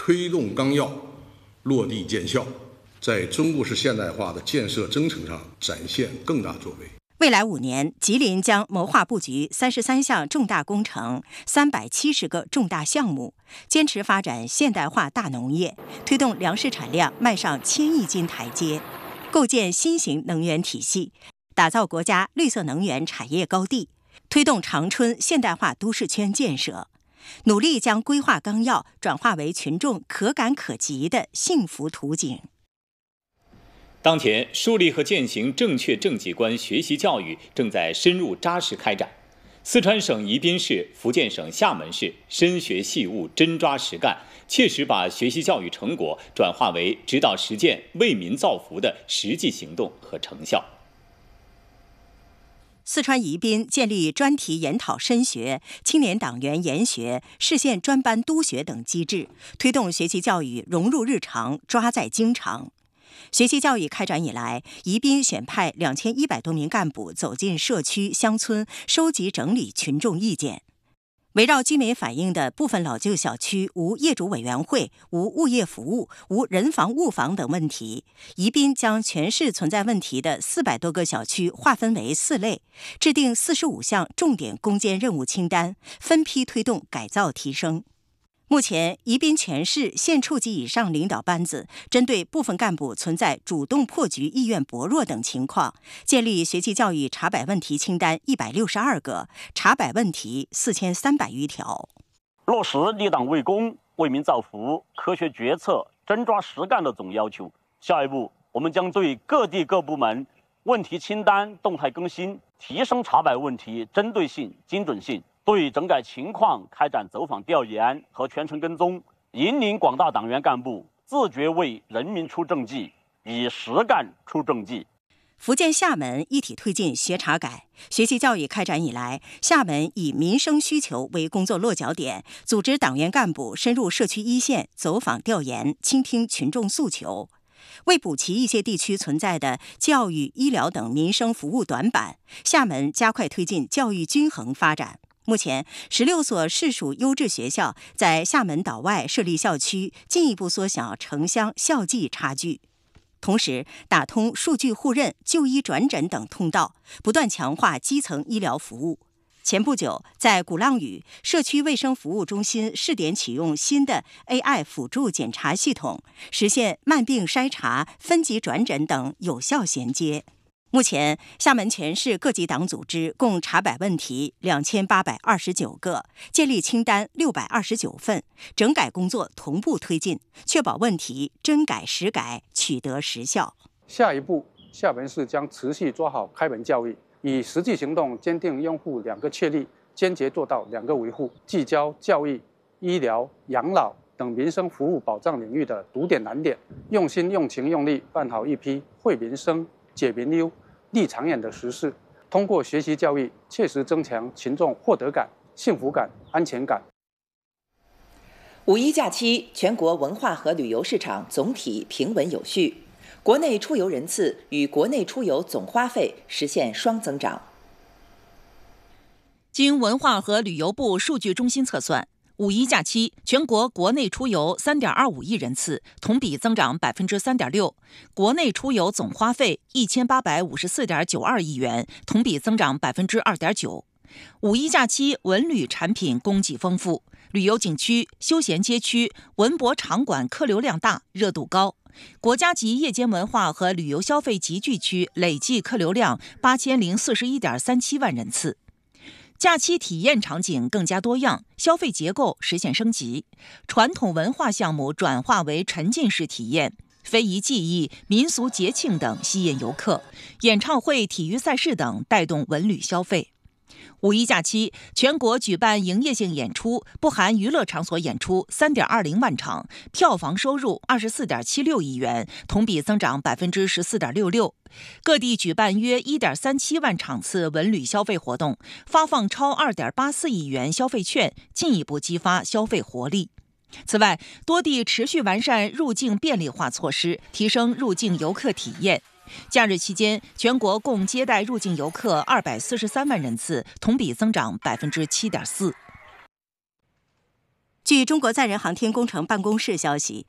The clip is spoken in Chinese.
推动纲要落地见效，在中部式现代化的建设征程上展现更大作为。 未来5年，吉林将谋划布局33项重大工程、370个重大项目，坚持发展现代化大农业，推动粮食产量迈上1000亿斤台阶，构建新型能源体系，打造国家绿色能源产业高地，推动长春现代化都市圈建设，努力将规划纲要转化为群众可感可及的幸福图景。 当前，树立和践行正确政绩观学习教育正在深入扎实开展。四川省宜宾市、福建省厦门市深学细悟、真抓实干，切实把学习教育成果转化为指导实践、为民造福的实际行动和成效。 四川宜宾建立专题研讨深学、青年党员研学、市县专班督学等机制，推动学习教育融入日常、抓在经常。学习教育开展以来，宜宾选派2100多名干部走进社区、乡村，收集整理群众意见。围绕居民反映的部分老旧小区无业主委员会、无物业服务、无人防物防等问题，宜宾将全市存在问题的400多个小区划分为4类，制定45项重点攻坚任务清单，分批推动改造提升。目前，宜宾全市县处级以上领导班子针对部分干部存在主动破局意愿薄弱等情况，建立学习教育查摆问题清单162个，查摆问题4300余条。 落实立党为公、为民造福、科学决策、真抓实干的总要求。下一步，我们将对各地各部门问题清单动态更新，提升查摆问题针对性、精准性。对整改情况开展走访调研和全程跟踪，引领广大党员干部自觉为人民出政绩，以实干出政绩。 福建厦门一体推进学查改。学习教育开展以来，厦门以民生需求为工作落脚点，组织党员干部深入社区一线走访调研，倾听群众诉求。为补齐一些地区存在的教育、医疗等民生服务短板，厦门加快推进教育均衡发展。目前，16所市属优质学校在厦门岛外设立校区，进一步缩小城乡校际差距。同时，打通数据互认、就医转诊等通道，不断强化基层医疗服务。前不久，在鼓浪屿社区卫生服务中心试点启用新的 AI 辅助检查系统，实现慢病筛查、分级转诊等有效衔接。目前，厦门全市各级党组织共查摆问题2829个，建立清单629份，整改工作同步推进，确保问题真改实改，取得实效。 下一步，厦门市将持续抓好开门教育，以实际行动坚定拥护2个确立，坚决做到2个维护，聚焦教育、医疗、养老等民生服务保障领域的堵点难点，用心、用情、用力办好一批惠民生、解民忧、立长远的实事，通过学习教育切实增强群众获得感、幸福感、安全感。 五一假期，全国文化和旅游市场总体平稳有序，国内出游人次与国内出游总花费实现双增长。 经文化和旅游部数据中心测算，五一假期，全国国内出游3.25亿人次，同比增长3.6%；国内出游总花费1854.92亿元，同比增长2.9%。五一假期文旅产品供给丰富，旅游景区、休闲街区、文博场馆客流量大，热度高。国家级夜间文化和旅游消费集聚区累计客流量8041.37万人次。假期体验场景更加多样，消费结构实现升级，传统文化项目转化为沉浸式体验，非遗技艺、民俗节庆等吸引游客，演唱会、体育赛事等带动文旅消费。五一假期，全国举办营业性演出（不含娱乐场所演出）3.20万场，票房收入24.76亿元，同比增长14.66%。各地举办约1.37万场次文旅消费活动，发放超2.84亿元消费券，进一步激发消费活力。此外，多地持续完善入境便利化措施，提升入境游客体验。假日期间，全国共接待入境游客243万人次，同比增长7.4%。 据中国载人航天工程办公室消息，